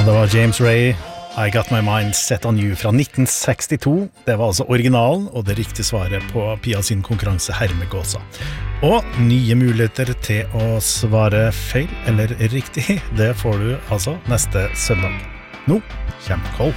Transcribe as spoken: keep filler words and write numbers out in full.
det var James Ray, I Got My Mind Set On You fra nitten sekstito. Det var altså originalen, og det riktige svaret på Pia sin konkurranse Hermegåsa. Og nye muligheter til å svare feil eller riktig, det får du altså neste søndag. Nå kommer Kolp.